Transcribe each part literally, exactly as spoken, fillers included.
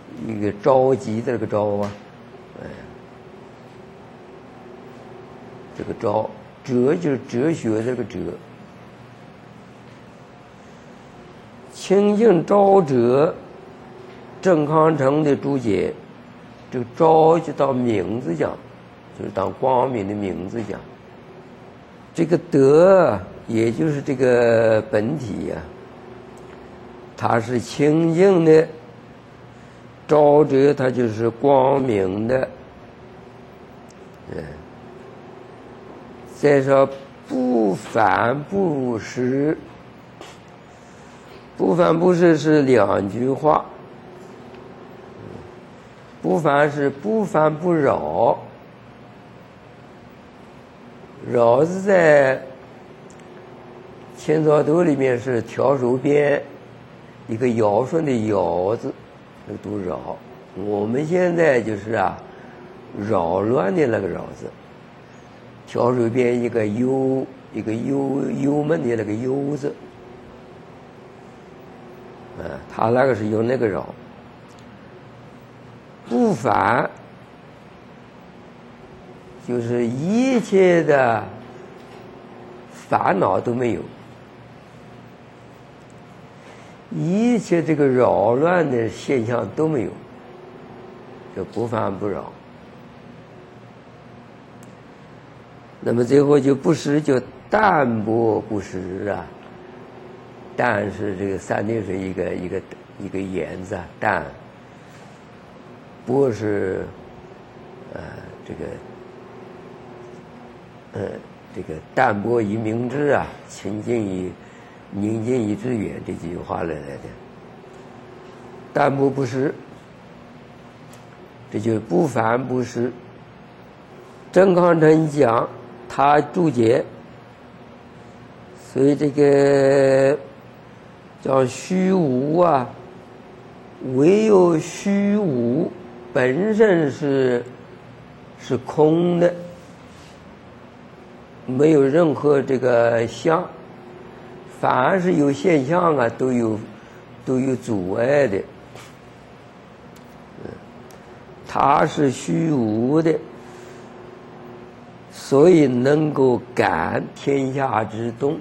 一个着急的这个着啊，哎，这个着哲就是哲学的这个哲。清净昭哲，郑康成的注解，这个昭就当名字讲，就是当光明的名字讲。这个德，也就是这个本体呀、啊，它是清净的，昭哲它就是光明的。嗯，再说不反不实。不反不实是两句话，不反是不反不扰，扰是在千草图里面是挑手边一个尧舜的尧字，那个读扰。我们现在就是啊，扰乱的那个扰字，挑手边一个忧，一个忧忧闷的那个忧字。啊，他那个是用那个扰，不反，就是一切的烦恼都没有，一切这个扰乱的现象都没有，就不烦不扰。那么最后就不实，就淡泊不实啊。淡是这个三点水一个一个一个言字啊，淡。泊是呃这个呃这个淡泊以明志啊，清净以宁静以致远这几句话来来的。淡泊不实，这就是不反不实。郑康成讲他注解，所以这个叫虚无啊，唯有虚无本身是是空的，没有任何这个相，凡是有现象啊，都有都有阻碍的。它是虚无的，所以能够感天下之动。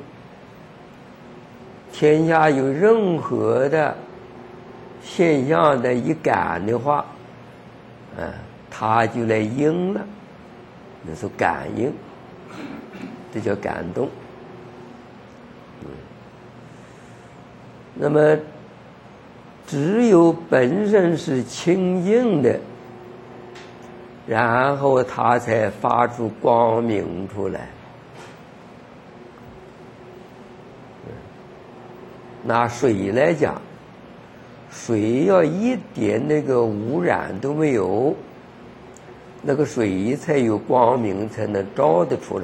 天下有任何的现象的一感的话，啊，它就来应了，那是感应，这叫感动。嗯，那么只有本身是清净的，然后它才发出光明出来。拿水来讲，水要一点那个污染都没有，那个水才有光明，才能照得出来。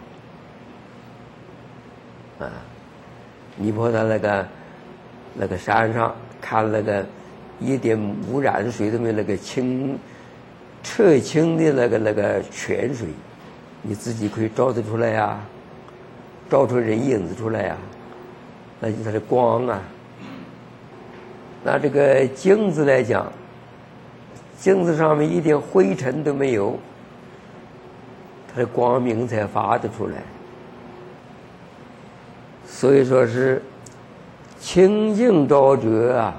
啊，尼泊尔那个那个山上看那个一点污染水都没有，那个清澈清的那个那个泉水，你自己可以照得出来呀，照出人影子出来呀。那就是它的光啊。那这个镜子来讲，镜子上面一点灰尘都没有，它的光明才发得出来。所以说是清净昭哲啊，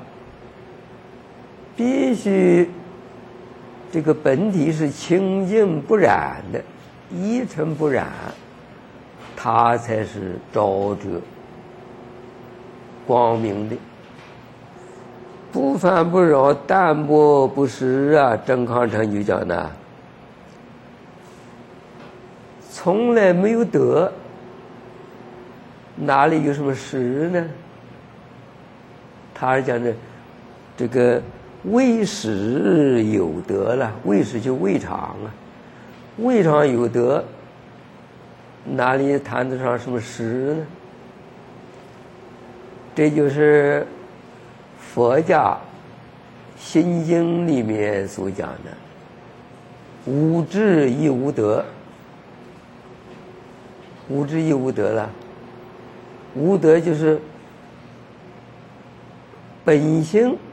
必须这个本体是清净不染的，一尘不染，它才是昭哲光明的。不反不扰，淡泊不实啊。郑康成就讲的，从来没有得，哪里有什么实呢？他是讲的这个未始有得了，未始就未尝啊，未尝有得，哪里谈得上什么实呢？这就是佛家心经里面所讲的无智亦无得。无智亦无得了，无得就是本性